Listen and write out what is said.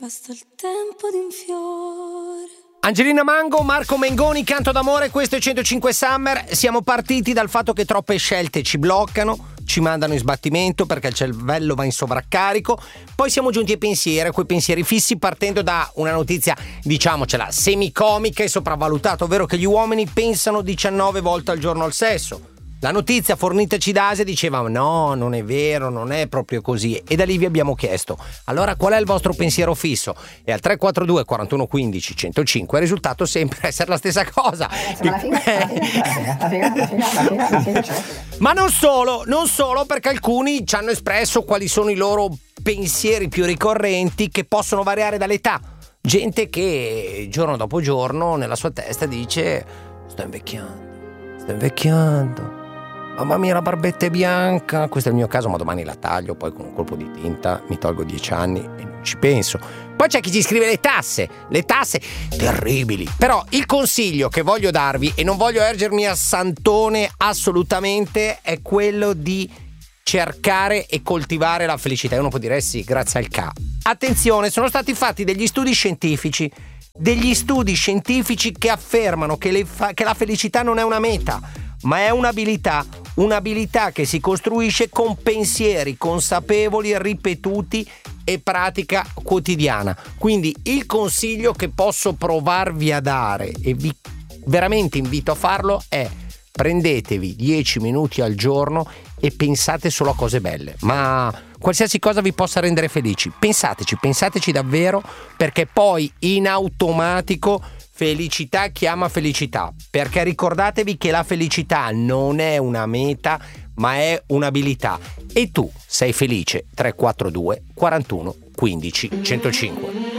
basta il tempo di un fiore. Angelina Mango, Marco Mengoni, Canto d'amore, questo è 105 Summer. Siamo partiti dal fatto che troppe scelte ci bloccano, ci mandano in sbattimento perché il cervello va in sovraccarico. Poi siamo giunti ai pensieri, quei pensieri fissi, partendo da una notizia, diciamocela, semicomica e sopravvalutata, ovvero che gli uomini pensano 19 volte al giorno al sesso. La notizia fornitaci da Asia diceva no, non è vero, non è proprio così, e da lì vi abbiamo chiesto allora qual è il vostro pensiero fisso, e al 342 41 15 105 è risultato sempre essere la stessa cosa. Ma non solo, perché alcuni ci hanno espresso quali sono i loro pensieri più ricorrenti, che possono variare dall'età. Gente che giorno dopo giorno nella sua testa dice sto invecchiando, mamma mia la barbetta è bianca, questo è il mio caso, ma domani la taglio, poi con un colpo di tinta mi tolgo 10 anni e non ci penso. Poi c'è chi ci scrive le tasse terribili. Però il consiglio che voglio darvi, e non voglio ergermi a santone assolutamente, è quello di cercare e coltivare la felicità. E uno può dire sì, grazie al ca. Attenzione, sono stati fatti degli studi scientifici che affermano che la felicità non è una meta, ma è un'abilità che si costruisce con pensieri consapevoli, ripetuti e pratica quotidiana. Quindi il consiglio che posso provarvi a dare, e vi veramente invito a farlo, è: prendetevi 10 minuti al giorno e pensate solo a cose belle, ma qualsiasi cosa vi possa rendere felici. Pensateci davvero, perché poi in automatico felicità chiama felicità, perché ricordatevi che la felicità non è una meta, ma è un'abilità. E tu sei felice? 342 41 15 105.